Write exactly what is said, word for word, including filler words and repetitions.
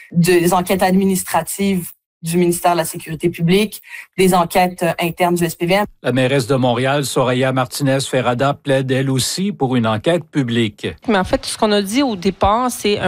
des enquêtes administratives du ministère de la Sécurité publique, des enquêtes internes du S P V M. La mairesse de Montréal, Soraya Martinez-Ferrada, plaide elle aussi pour une enquête publique. Mais en fait, ce qu'on a dit au départ, c'est